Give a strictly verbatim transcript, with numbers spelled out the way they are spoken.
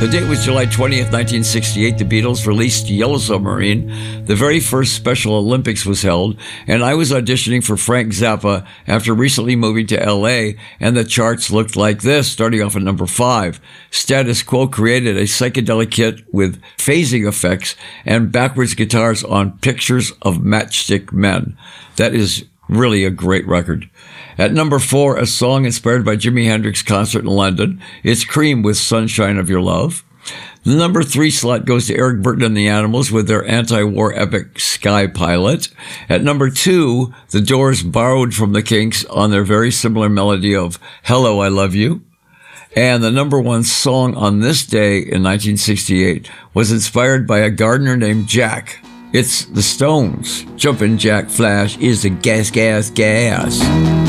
The date was July twentieth, nineteen sixty-eight. The Beatles released Yellow Submarine. The very first Special Olympics was held, and I was auditioning for Frank Zappa after recently moving to L A, and the charts looked like this, starting off at number five. Status Quo created a psychedelic kit with phasing effects and backwards guitars on Pictures of Matchstick Men. That is really a great record. At number four, a song inspired by Jimi Hendrix's concert in London. It's Cream with Sunshine of Your Love. The number three slot goes to Eric Burton and the Animals with their anti-war epic Sky Pilot. At number two, The Doors borrowed from the Kinks on their very similar melody of Hello, I Love You. And the number one song on this day in nineteen sixty-eight was inspired by a gardener named Jack. It's the Stones. Jumpin' Jack Flash is the gas, gas, gas.